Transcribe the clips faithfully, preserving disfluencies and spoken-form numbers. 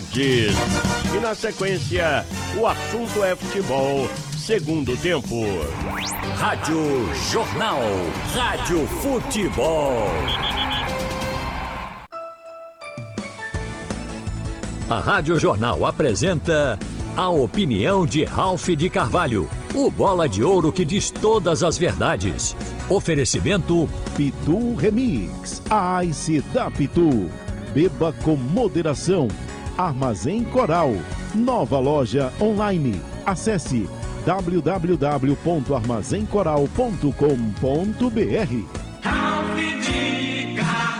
esportes. E na sequência, o assunto é futebol, segundo tempo. Rádio Jornal, Rádio Futebol. A Rádio Jornal apresenta a opinião de Ralph de Carvalho, o bola de ouro que diz todas as verdades. Oferecimento Pitu Remix, a Ice da Pitu. Beba com moderação. Armazém Coral, nova loja online. Acesse w w w ponto armazém coral ponto com ponto b r. Ralph de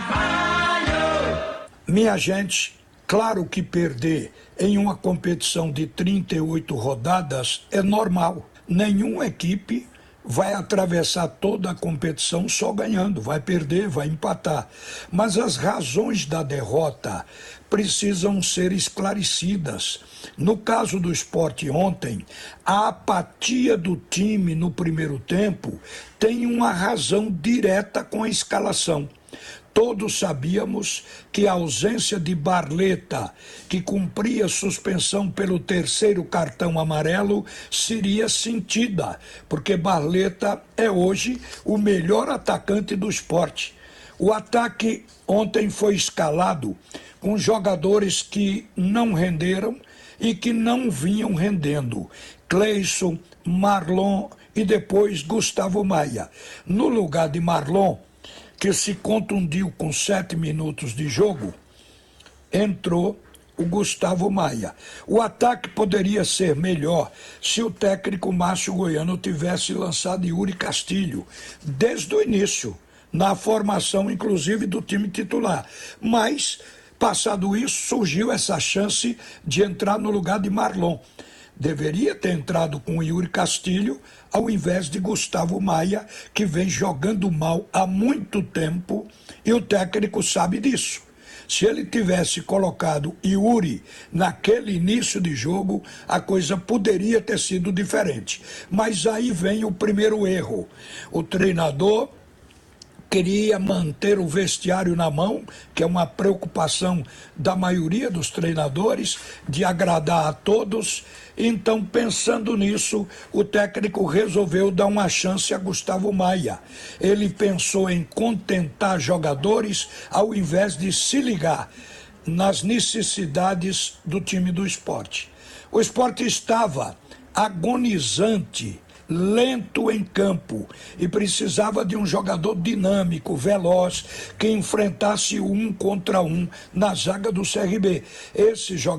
Carvalho. Minha gente, claro que perder em uma competição de trinta e oito rodadas é normal. Nenhuma equipe vai atravessar toda a competição só ganhando, vai perder, vai empatar. Mas as razões da derrota precisam ser esclarecidas. No caso do Sport ontem, a apatia do time no primeiro tempo tem uma razão direta com a escalação. Todos sabíamos que a ausência de Barleta, que cumpria suspensão pelo terceiro cartão amarelo, seria sentida, porque Barleta é hoje o melhor atacante do Sport. O ataque ontem foi escalado com jogadores que não renderam e que não vinham rendendo. Cleison, Marlon e depois Gustavo Maia. No lugar de Marlon, que se contundiu com sete minutos de jogo, entrou o Gustavo Maia. O ataque poderia ser melhor se o técnico Márcio Goiano tivesse lançado Yuri Castilho desde o início, na formação inclusive do time titular. Mas, passado isso, surgiu essa chance de entrar no lugar de Marlon. Deveria ter entrado com o Yuri Castilho ao invés de Gustavo Maia, que vem jogando mal há muito tempo e o técnico sabe disso. Se ele tivesse colocado Yuri naquele início de jogo, a coisa poderia ter sido diferente. Mas aí vem o primeiro erro. O treinador queria manter o vestiário na mão, que é uma preocupação da maioria dos treinadores, de agradar a todos. Então, pensando nisso, o técnico resolveu dar uma chance a Gustavo Maia. Ele pensou em contentar jogadores ao invés de se ligar nas necessidades do time do Sport. O Sport estava agonizante, lento em campo e precisava de um jogador dinâmico, veloz, que enfrentasse um contra um na zaga do C R B. Esse jogador